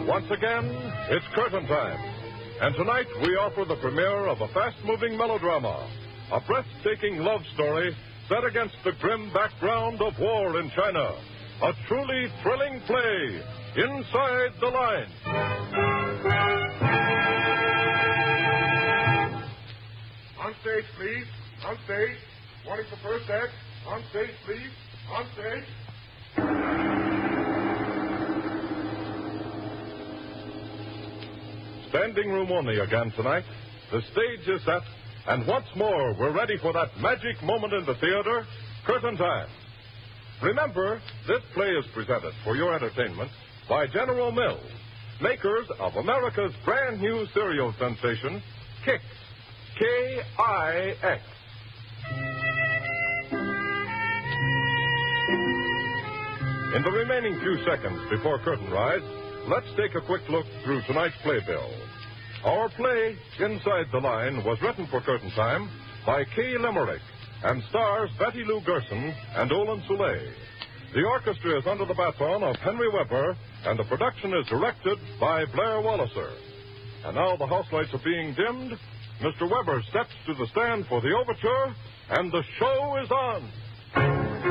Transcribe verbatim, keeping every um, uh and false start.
Once again, it's curtain time. And tonight we offer the premiere of a fast-moving melodrama, a breathtaking love story set against the grim background of war in China. A truly thrilling play, Inside the Lines. On stage, please. On stage. Wanting for first act. On stage, please. On stage. Standing room only again tonight. The stage is set, and once more we're ready for that magic moment in the theater, curtain time. Remember, this play is presented for your entertainment by General Mills, makers of America's brand new cereal sensation, Kix. K I X. In the remaining few seconds before curtain rise, let's take a quick look through tonight's playbill. Our play, Inside the Line, was written for curtain time by Kay Limerick and stars Betty Lou Gerson and Olin Soule. The orchestra is under the baton of Henry Weber, and the production is directed by Blair Walliser. And now the house lights are being dimmed. Mister Weber steps to the stand for the overture, and the show is on.